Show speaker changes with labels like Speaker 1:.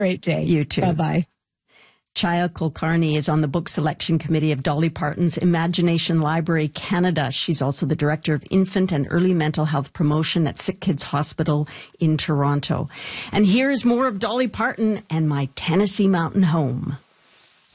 Speaker 1: Great day.
Speaker 2: You too.
Speaker 1: Bye-bye.
Speaker 2: Chaya Kulkarni is on the book selection committee of Dolly Parton's Imagination Library Canada. She's also the director of infant and early mental health promotion at Sick Kids Hospital in Toronto. And here is more of Dolly Parton and My Tennessee Mountain Home.